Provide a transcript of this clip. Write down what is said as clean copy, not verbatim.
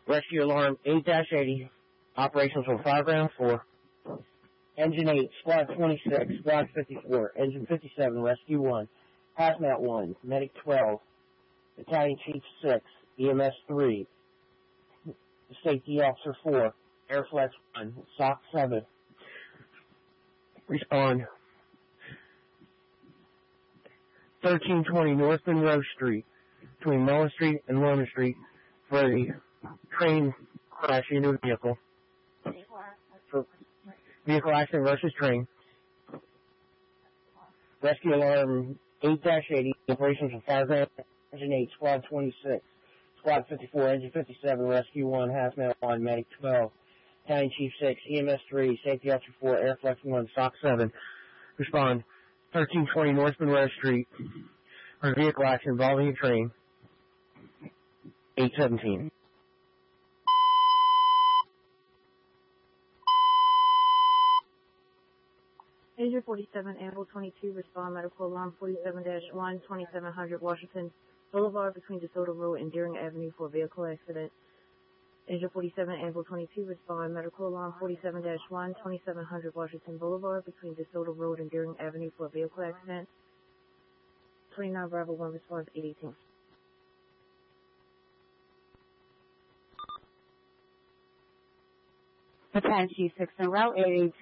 Rescue Alarm 8-80, Operations on Fire Ground 4. Engine 8, Squad 26, Squad 54, Engine 57, Rescue 1, Hazmat 1, Medic 12, Battalion Chief 6, EMS 3, Safety Officer 4, Airflex 1, SOC 7. Respond. 1320 North Monroe Street, between Mullen Street and Lona Street, for a train crash into a vehicle. For vehicle accident versus train. Rescue Alarm 8-80, Operations on Fire Ground, Engine 8, Squad 26, Squad 54, Engine 57, Rescue 1, Hazmat 1, Medic 12, Battalion Chief 6, EMS 3, Safety Officer 4, Airflex 1, SOC 7. Respond. 1320 North Monroe Street, for a vehicle accident involving a train. 817. Asia 47, Anvil 22, respond medical alarm 47-1, 2700 Washington Boulevard between DeSoto Road and Deering Avenue for a vehicle accident. Asia 47, Anvil 22, respond medical alarm 47-1, 2700 Washington Boulevard between DeSoto Road and Deering Avenue for a vehicle accident. 29 Bravo 1 responds 818. Battalion Chief 6 en route 818.